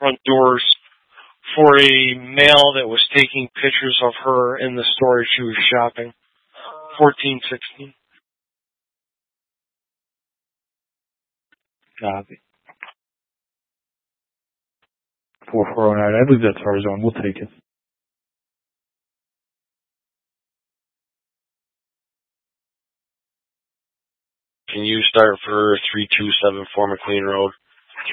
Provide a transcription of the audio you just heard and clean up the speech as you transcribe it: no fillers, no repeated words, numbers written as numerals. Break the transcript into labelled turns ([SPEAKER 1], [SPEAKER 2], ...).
[SPEAKER 1] front doors for a male that was taking pictures of her in the store she was shopping. 1416.
[SPEAKER 2] Copy. 4409. I believe that's our zone. We'll take it.
[SPEAKER 1] Can you start for 3274 McLean Road?